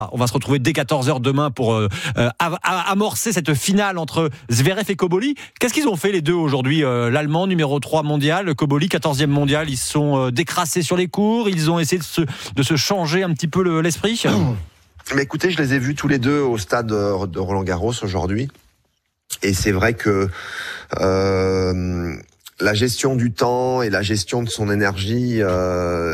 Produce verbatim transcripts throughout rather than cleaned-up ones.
On va se retrouver dès quatorze heures demain pour euh, euh, amorcer cette finale entre Zverev et Cobolli. Qu'est-ce qu'ils ont fait les deux aujourd'hui ? euh, L'Allemand numéro trois mondial, Cobolli quatorzième mondial, ils se sont euh, décrassés sur les cours, ils ont essayé de se, de se changer un petit peu le, l'esprit. Mais écoutez, je les ai vus tous les deux au stade de Roland-Garros aujourd'hui. Et c'est vrai que euh, la gestion du temps et la gestion de son énergie... Euh,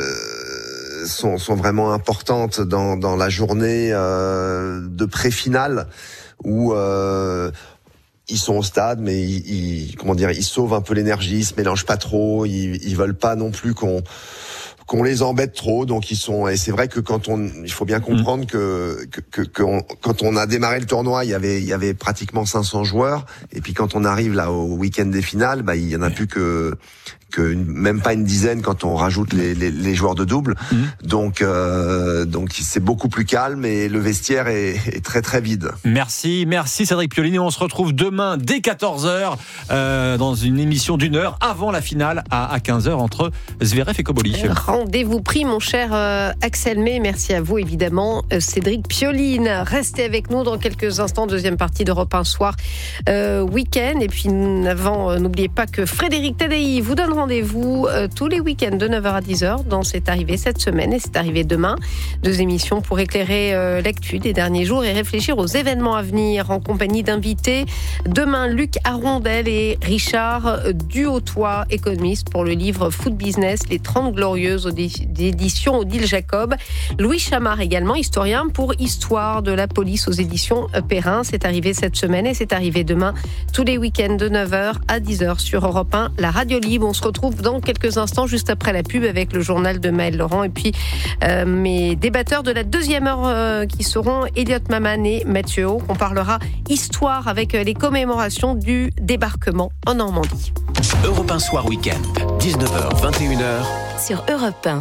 Sont, sont vraiment importantes dans, dans la journée euh, de pré-finale où euh, ils sont au stade, mais ils, ils, comment dire, ils sauvent un peu l'énergie, ils se mélangent pas trop, ils, ils veulent pas non plus qu'on qu'on les embête trop, donc ils sont. Et c'est vrai que quand on, il faut bien comprendre que que, que, que on, quand on a démarré le tournoi, il y avait il y avait pratiquement cinq cents joueurs, et puis quand on arrive là au week-end des finales, bah il y en a plus que que une, même pas une dizaine quand on rajoute les, les, les joueurs de double. Mmh. Donc, euh, donc c'est beaucoup plus calme et le vestiaire est, est très très vide. Merci, merci Cédric Pioline. On se retrouve demain dès quatorze heures euh, dans une émission d'une heure avant la finale à, à quinze heures entre Zverev et Cobolli. Rendez-vous pris, mon cher euh, Axel May. Merci à vous évidemment, euh, Cédric Pioline. Restez avec nous dans quelques instants. Deuxième partie d'Europe un soir euh, week-end. Et puis avant, euh, n'oubliez pas que Frédéric Tadei vous donne rendez-vous euh, tous les week-ends de neuf heures à dix heures dans C'est arrivé cette semaine et C'est arrivé demain. Deux émissions pour éclairer euh, l'actu des derniers jours et réfléchir aux événements à venir en compagnie d'invités. Demain, Luc Arondel et Richard Duhautois, économistes pour le livre Food Business, les trente glorieuses d'éditions Odile Jacob. Louis Chamard également, historien pour Histoire de la police aux éditions Perrin. C'est arrivé cette semaine et c'est arrivé demain tous les week-ends de neuf heures à dix heures sur Europe un, la radio libre. On se retrouve dans quelques instants, juste après la pub, avec le journal de Maëlle Laurent et puis euh, mes débatteurs de la deuxième heure euh, qui seront Elliot Maman et Mathieu Haut. On parlera histoire avec les commémorations du débarquement en Normandie. Europe un soir week-end, dix-neuf heures vingt et une heures sur Europe un.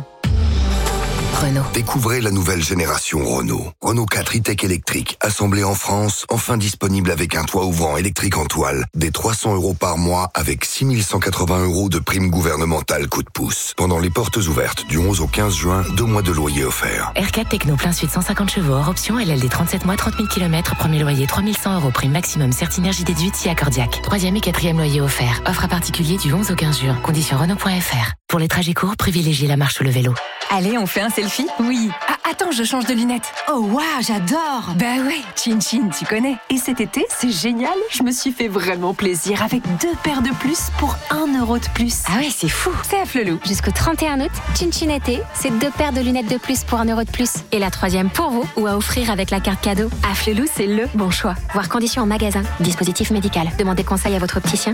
Renault. Découvrez la nouvelle génération Renault. Renault quatre e-tech électrique, assemblé en France, enfin disponible avec un toit ouvrant électrique en toile, des trois cents euros par mois avec six mille cent quatre-vingts euros de prime gouvernementale coup de pouce. Pendant les portes ouvertes du onze au quinze juin, deux mois de loyer offerts. R quatre Techno plein suite cent cinquante chevaux hors option, L L D trente-sept mois, trente mille kilomètres, premier loyer trois mille cent euros, prime maximum Certinergie déduite si accordiaque. Troisième et quatrième loyer offert. Offre à particulier du onze au quinze juin. Conditions Renault point F R. Pour les trajets courts, privilégiez la marche ou le vélo. Allez, on fait un selfie ? Oui. Ah, attends, je change de lunettes. Oh, waouh, j'adore. Bah ouais, Chin Chin, tu connais. Et cet été, c'est génial. Je me suis fait vraiment plaisir avec deux paires de plus pour un euro de plus. Ah ouais, c'est fou. C'est à Flelou. Jusqu'au trente et un août, Chin Chin été, c'est deux paires de lunettes de plus pour un euro de plus. Et la troisième pour vous ou à offrir avec la carte cadeau. À Flelou, c'est le bon choix. Voir conditions en magasin. Dispositif médical. Demandez conseil à votre opticien.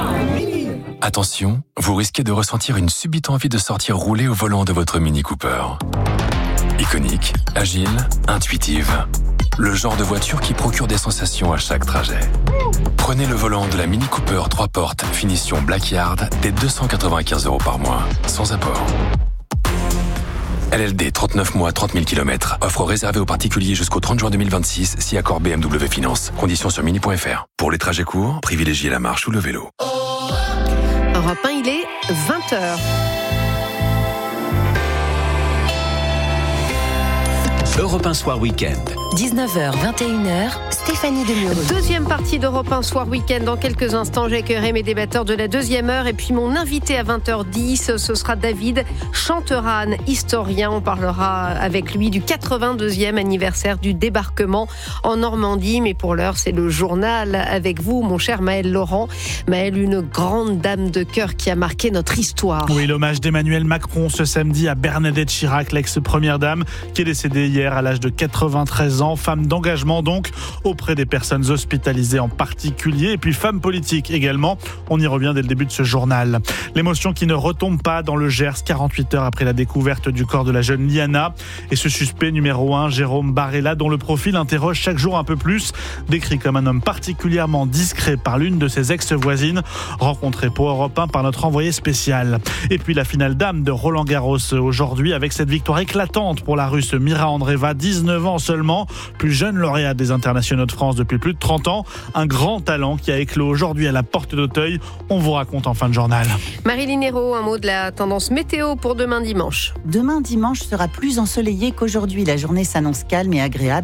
Attention, vous risquez de ressentir une subite envie de sortir rouler au volant de votre Mini Cooper. Iconique, agile, intuitive. Le genre de voiture qui procure des sensations à chaque trajet. Prenez le volant de la Mini Cooper trois portes, finition Black Yard, dès deux cent quatre-vingt-quinze euros par mois, sans apport. L L D trente-neuf mois, trente mille kilomètres. Offre réservée aux particuliers jusqu'au trente juin deux mille vingt-six, si accord B M W Finance. Conditions sur mini point F R. Pour les trajets courts, privilégiez la marche ou le vélo. Europe un, il est vingt heures. Europe un soir week-end. dix-neuf heures vingt et une heures, Stéphanie Demieux. Deuxième partie d'Europe un soir week-end. Dans quelques instants, j'accueillerai mes débatteurs de la deuxième heure. Et puis mon invité à vingt heures dix, ce sera David Chanteran, historien. On parlera avec lui du quatre-vingt-deuxième anniversaire du débarquement en Normandie. Mais pour l'heure, c'est le journal avec vous, mon cher Maëlle Laurent. Maëlle, une grande dame de cœur qui a marqué notre histoire. Oui, l'hommage d'Emmanuel Macron ce samedi à Bernadette Chirac, l'ex-première dame, qui est décédée hier à l'âge de quatre-vingt-treize ans. Femme d'engagement donc auprès des personnes hospitalisées en particulier, et puis femme politique également. On y revient dès le début de ce journal. L'émotion qui ne retombe pas dans le Gers quarante-huit heures après la découverte du corps de la jeune Liana. Et ce suspect numéro un, Jérôme Barella, dont le profil interroge chaque jour un peu plus, décrit comme un homme particulièrement discret par l'une de ses ex-voisines, rencontrée pour Europe un par notre envoyé spécial. Et puis la finale dame de Roland-Garros aujourd'hui, avec cette victoire éclatante pour la Russe Mira Andreeva, dix-neuf ans seulement, plus jeune lauréate des internationaux de France depuis plus de trente ans, un grand talent qui a éclos aujourd'hui à la Porte d'Auteuil. On vous raconte en fin de journal. Marilyn Hérault, un mot de la tendance météo pour demain dimanche. Demain dimanche sera plus ensoleillé qu'aujourd'hui. La journée s'annonce calme et agréable.